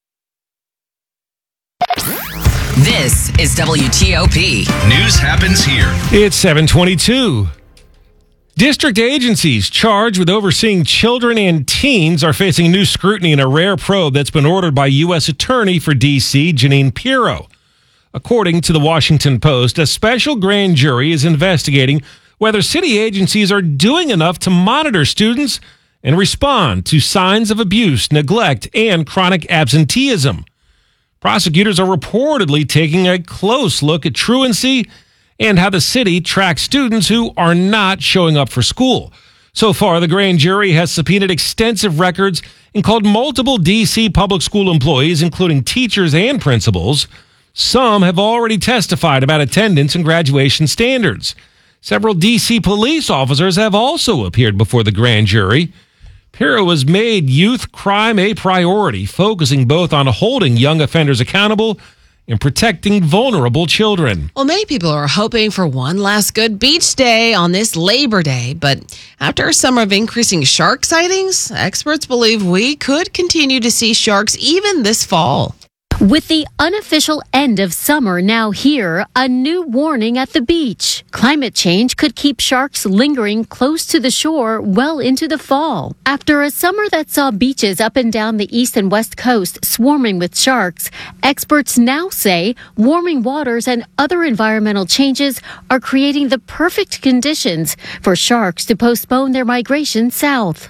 This is WTOP. News happens here. It's 7:22. District agencies charged with overseeing children and teens are facing new scrutiny in a rare probe that's been ordered by U.S. Attorney for D.C., Jeanine Pirro. According to the Washington Post, a special grand jury is investigating whether city agencies are doing enough to monitor students and respond to signs of abuse, neglect, and chronic absenteeism. Prosecutors are reportedly taking a close look at truancy and how the city tracks students who are not showing up for school. So far, the grand jury has subpoenaed extensive records and called multiple D.C. public school employees, including teachers and principals. Some have already testified about attendance and graduation standards. Several D.C. police officers have also appeared before the grand jury. Pirro has made youth crime a priority, focusing both on holding young offenders accountable and protecting vulnerable children. Well, many people are hoping for one last good beach day on this Labor Day, but after a summer of increasing shark sightings, experts believe we could continue to see sharks even this fall. With the unofficial end of summer now here, a new warning at the beach. Climate change could keep sharks lingering close to the shore well into the fall. After a summer that saw beaches up and down the east and west coast swarming with sharks, experts now say warming waters and other environmental changes are creating the perfect conditions for sharks to postpone their migration south.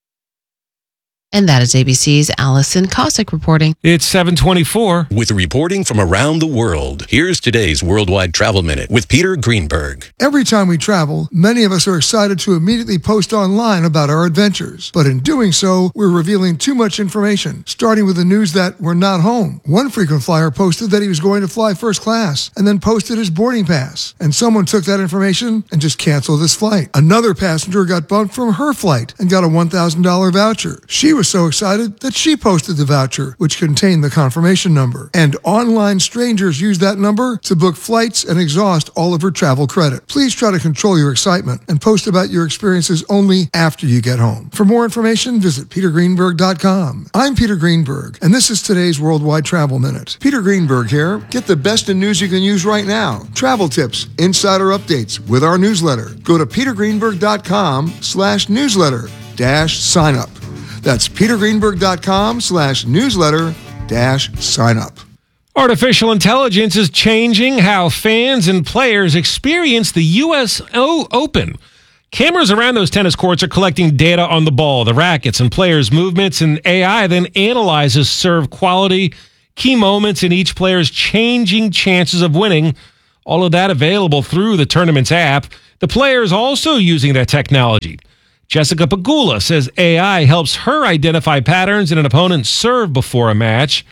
And that is ABC's Allison Cossack reporting. It's 7:24. With reporting from around the world, here's today's Worldwide Travel Minute with Peter Greenberg. Every time we travel, many of us are excited to immediately post online about our adventures. But in doing so, we're revealing too much information, starting with the news that we're not home. One frequent flyer posted that he was going to fly first class and then posted his boarding pass. And someone took that information and just canceled his flight. Another passenger got bumped from her flight and got a $1,000 voucher. She was so excited that she posted the voucher, which contained the confirmation number. And online strangers used that number to book flights and exhaust all of her travel credit. Please try to control your excitement and post about your experiences only after you get home. For more information, visit petergreenberg.com. I'm Peter Greenberg, and this is today's Worldwide Travel Minute. Peter Greenberg here. Get the best in news you can use right now. Travel tips, insider updates with our newsletter. Go to petergreenberg.com/newsletter-sign up. That's petergreenberg.com/newsletter-sign up. Artificial intelligence is changing how fans and players experience the U.S. Open. Cameras around those tennis courts are collecting data on the ball, the rackets, and players' movements, and AI then analyzes serve quality, key moments, and each player's changing chances of winning, All of that available through the tournament's app. The players also using that technology. Jessica Pegula says AI helps her identify patterns in an opponent's serve before a match.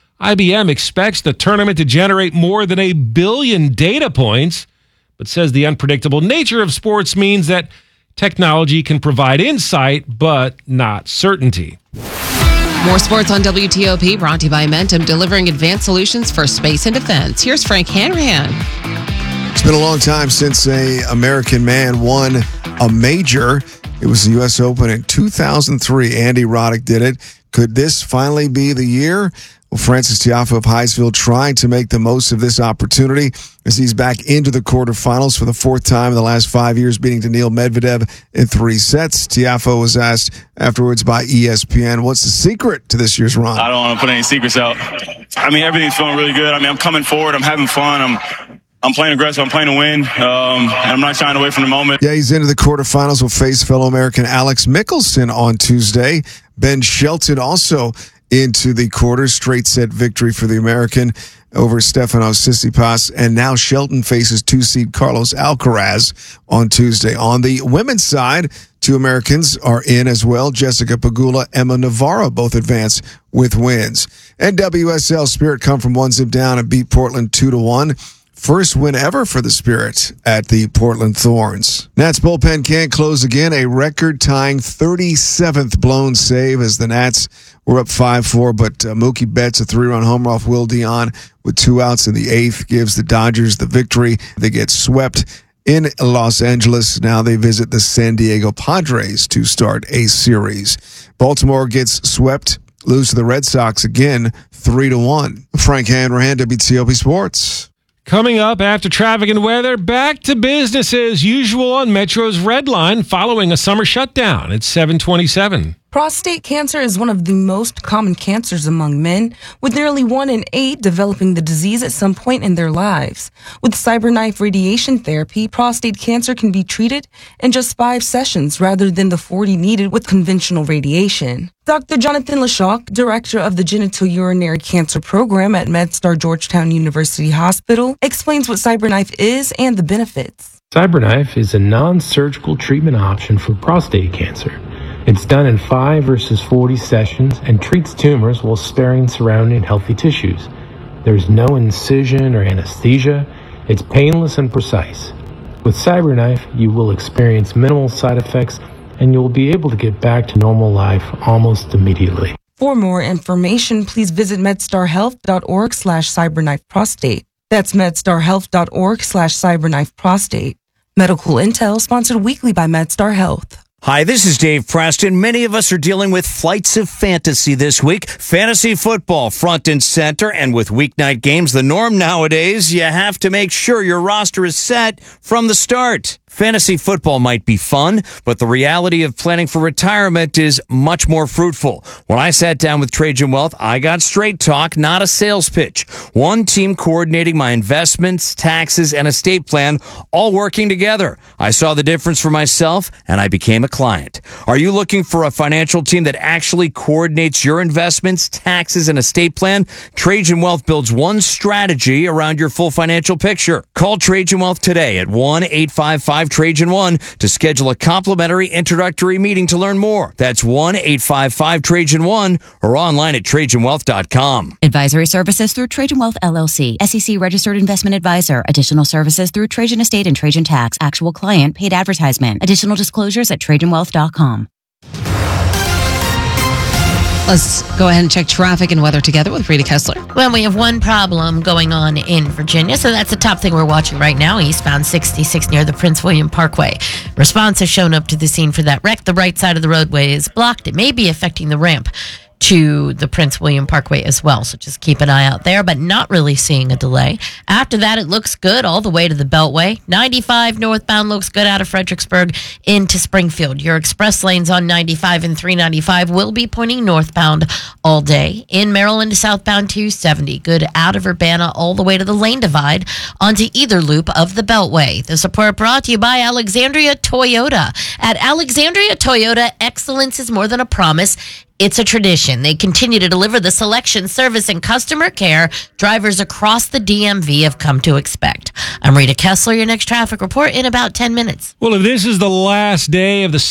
IBM expects the tournament to generate more than 1 billion data points, but says the unpredictable nature of sports means that technology can provide insight, but not certainty. More sports on WTOP, brought to you by Momentum, delivering advanced solutions for space and defense. Here's Frank Hanrahan. It's been a long time since an American man won a major. It was the U.S. Open in 2003. Andy Roddick did it. Could this finally be the year? Well, Francis Tiafoe of Highsville trying to make the most of this opportunity as he's back into the quarterfinals for the 4th time in the last 5 years, beating Daniil Medvedev in 3 sets. Tiafoe was asked afterwards by ESPN, what's the secret to this year's run? I don't want to put any secrets out. I mean, everything's feeling really good. I mean, I'm coming forward. I'm having fun. I'm playing aggressive. I'm playing to win. And I'm not shying away from the moment. Yeah, he's into the quarterfinals. Will face fellow American Alex Mickelson on Tuesday. Ben Shelton also into the quarters. Straight set victory for the American over Stefanos Tsitsipas. And now Shelton faces 2-seed Carlos Alcaraz on Tuesday. On the women's side, 2 Americans are in as well. Jessica Pegula, Emma Navarro both advance with wins. And WSL Spirit come from 1-zip down and beat Portland 2-1. First win ever for the Spirit at the Portland Thorns. Nats bullpen can't close again. A record-tying 37th blown save as the Nats were up 5-4, but Mookie Betts, a 3-run homer off Will Dion with 2 outs in the 8th, gives the Dodgers the victory. They get swept in Los Angeles. Now they visit the San Diego Padres to start a series. Baltimore gets swept, lose to the Red Sox again, 3-1. Frank Hanrahan, WTOP Sports. Coming up after traffic and weather, back to business as usual on Metro's Red Line following a summer shutdown. It's 7:27. Prostate cancer is one of the most common cancers among men, with nearly 1 in 8 developing the disease at some point in their lives. With CyberKnife radiation therapy, prostate cancer can be treated in just 5 sessions rather than the 40 needed with conventional radiation. Dr. Jonathan Lashock, director of the genitourinary cancer program at MedStar Georgetown University Hospital, explains what CyberKnife is and the benefits. CyberKnife is a non-surgical treatment option for prostate cancer. It's done in 5 versus 40 sessions and treats tumors while sparing surrounding healthy tissues. There's no incision or anesthesia. It's painless and precise. With CyberKnife, you will experience minimal side effects and you'll be able to get back to normal life almost immediately. For more information, please visit medstarhealth.org/cyberknifeprostate. That's medstarhealth.org/cyberknifeprostate. Medical Intel sponsored weekly by MedStar Health. Hi, this is Dave Preston. Many of us are dealing with flights of fantasy this week. Fantasy football front and center, and with weeknight games the norm nowadays, you have to make sure your roster is set from the start. Fantasy football might be fun, but the reality of planning for retirement is much more fruitful. When I sat down with Trajan Wealth, I got straight talk, not a sales pitch. One team coordinating my investments, taxes, and estate plan, all working together. I saw the difference for myself, and I became a client. Are you looking for a financial team that actually coordinates your investments, taxes, and estate plan? Trajan Wealth builds one strategy around your full financial picture. Call Trajan Wealth today at 1-855-TRAJAN1 to schedule a complimentary introductory meeting to learn more. That's 1-855-TRAJAN1 or online at TrajanWealth.com. Advisory services through Trajan Wealth LLC, SEC registered investment advisor. Additional services through Trajan Estate and Trajan Tax. Actual client paid advertisement. Additional disclosures at TrajanWealth.com. Let's go ahead and check traffic and weather together with Rita Kessler. Well, we have one problem going on in Virginia, so that's the top thing we're watching right now, eastbound 66 near the Prince William Parkway. Response has shown up to the scene for that wreck. The right side of the roadway is blocked. It may be affecting the ramp to the Prince William Parkway as well, so just keep an eye out there, but not really seeing a delay. After that, it looks good all the way to the Beltway. 95 northbound looks good out of Fredericksburg into Springfield. Your express lanes on 95 and 395 will be pointing northbound all day. In Maryland to southbound 270, good out of Urbana all the way to the lane divide onto either loop of the Beltway. The support brought to you by Alexandria Toyota. At Alexandria Toyota, excellence is more than a promise. It's a tradition. They continue to deliver the selection, service, and customer care drivers across the DMV have come to expect. I'm Rita Kessler, your next traffic report in about 10 minutes. Well, if this is the last day of the